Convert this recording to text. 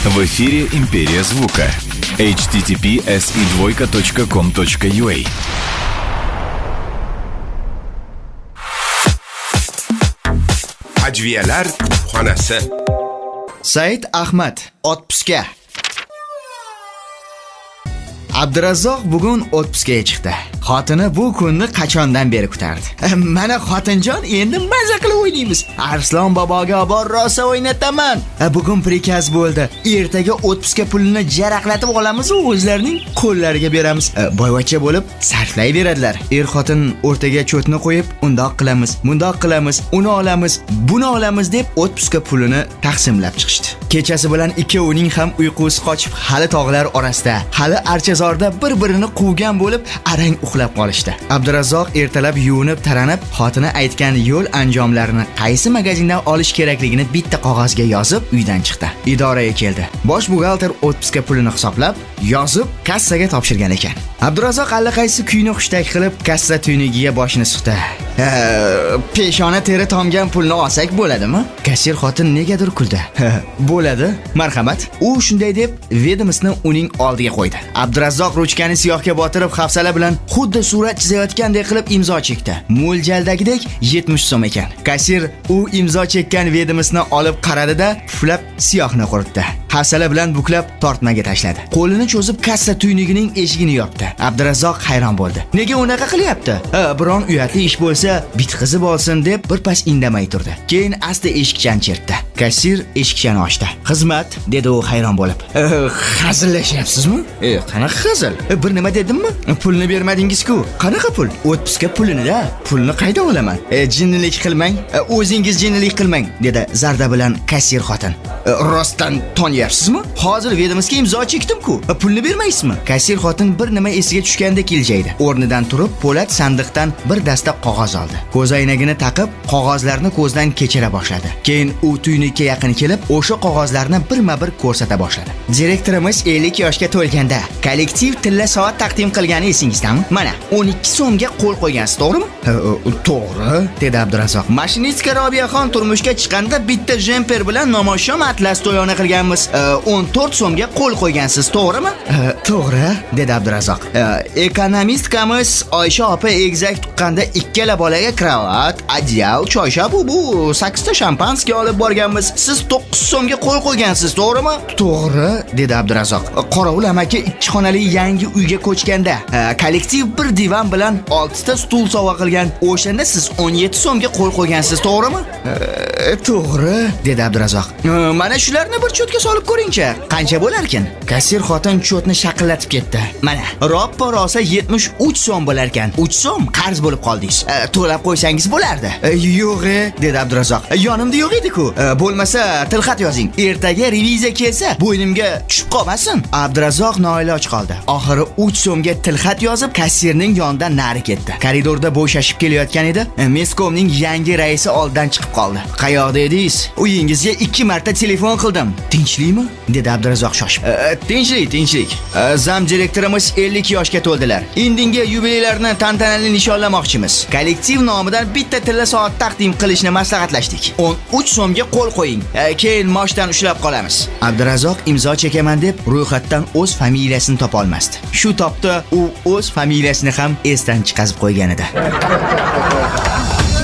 В эфире «Империя звука». https://com.ua. Ajviyalar xonasi. Said Ahmad otpuska. Abdurazzoq bugun otpuskaga chiqdi. Xotini bu kunni qachondan beri kutardi. Mana xotinjon, endi maza qilib o'ynaymiz. Arslon boboga bor rosa o'ynataman. Bugun prikaz bo'ldi. Ertaga otpuska pulini jaraqlatib olamiz va o'zlarining qo'llariga beramiz. Boyvachcha bo'lib sarflayveradilar. Xotin o'rtaga cho'tni qo'yib, undoq qilamiz, mundoq qilamiz, uni olamiz, buni olamiz deb otpuska pulini taqsimlab chiqishdi. Kechasi bilan ikkovining ham uyqusi qochib, hali tog'lar orasida, hali archazorda bir-birini quvgan bo'lib, arang uxlab qolishdi. Abdurazzoq ertalab yuvinib, taranib, xotini aytgan yo'l anjomlarini qaysi magazindan olish kerakligini bitta qog'ozga yozib, uydan chiqdi. Idoraga keldi. Bosh buxgalter otpuska pulini hisoblab, yozib, kassaga topshirgan ekan. Abdurazzoq allaqaysi kuyni xushtak qilib, kassa tuynugiga boshini suqdi. Peshona teri tomgan pulni olsak bo'ladimi? Kassir xotin negadir kuldi. Bo'ladi, marhamat. U shunday deb vedomisni uning oldiga qo'ydi. Abdurazzoq ruchkani siyohga botirib, hafsala bilan xuddi surat chizayotgandek qilib imzo chekdi. Mo'ljaldagidek 70 so'm ekan. Kassir u imzo chekkan vedomisni olib qaradi-da, puflab siyohni quritdi. Hafsala bilan buklab tortmaga tashladi. Qo'lini cho'zib kassa tuynugining eshigini yopdi. Abdurazzoq hayron bo'ldi. Nega unaqa qilyapti? Biron uyatli ish bo'lsa, bitqizib olsin deb birpas indamay turdi. Keyin asta eshikchani chertdi. Kassir eshikchani ochdi. "Xizmat", dedi u hayron bo'lib. "Hazillashyapsizmi?" "Qanaqa hazil? Bir nima dedimmi? Pulni bermadingiz-ku." "Qanaqa pul?" "Otpuska pulini-da. Pulni qayda olaman?" "Jinnilik qilmang. O'zingiz jinnilik qilmang", dedi zarda bilan kassir xotin. "Rostdan tonyapsizmi? Hozir vedomisga imzo chekdim-ku. Pulni bermaysizmi?" Kassir xotin bir nima esiga tushgandek iljaydi. O'rnidan turib, po'lat sandiqdan bir dasta qog'oz oldi. Ko'zoynagini taqib, qog'ozlarni ko'zdan kechira boshladi. Keyin u tuynikka yaqin kelib, o'sha qog'ozlarni birma-bir ko'rsata boshladi. "Direktorimiz 50 yoshga to'lganda kollektiv tilla soat taqdim qilgani esingizdami? Mana 12 so'mga qo'l qo'ygansiz, to'g'rimi?" "To'g'ri", dedi Abdurazzoq. "Mashinistka Robiyaxon turmushga chiqqanda bitta jemper bilan nomoshom atlas to'yona qilganmiz. 14 so'mga qo'l qo'ygansiz, to'g'rimi?" "To'g'ri", dedi Abdurazzoq. "Ekonomistkamiz Oysha opa egizak tuqqanda ikkala bolaga kravat, adyal, choyshab bu 8 ta shampanskiy olib borganmiz. Siz 9 so'mga qo'l qo'ygansiz, to'g'rimi?" "To'g'ri", dedi Abdurazzoq. "Qorovul amaki 2 xonali yangi uyga ko'chganda, kollektiv bir divan bilan 6 ta stul sovg'a qilgan. O'shanda siz 17 so'mga qo'l qo'ygansiz, to'g'rimi?" "To'g'ri", dedi Abdurazzoq. "Mana shularni bir cho'tga solib ko'ring-chi. Qancha bo'lar ekan?" Kassir xotin cho'tni shaqillatib ketdi. "Mana, roppa rosa 73 so'm bo'lar ekan. 3 so'm qarz bo'lib qoldingiz. To'lab qo'ysangiz bo'lardi." "Yo'q", dedi Abdurazzoq. "Yonimda yo'q edi-ku. Bo'lmasa tilxat yozing. Ertaga reviziya kelsa, bo'ynimga tushib qolmasin." Abdurazzoq noiloj qoldi. Oxiri 3 so'mga tilxat yozib, kassirning yonidan nari ketdi. Koridorda bo'shashib kelayotgan edi. Meskomning yangi raisi oldidan chiqib qoldi. "Qayoqda edingiz? Uyingizga 2 marta telefon qildim. Tinchlikmi?" dedi Abdurazzoq shoshib. Tinchlik. Zam direktorimiz 50 yoshga to'ldilar. Indinga yubileylarni tantanali nishonlamoqchimiz. Kollektiv nomidan bitta tilla soat taqdim qilishni maslahatlashdik. 13 so'mga qo'l qo'ying. Keyin moshdan ushlab qolamiz." Abdurazzoq imzo chekaman deb ro'yxatdan o'z familiyasini topa olmasdi. Shu topda u o'z familiyasini ham esdan chiqazib qo'ygan edi.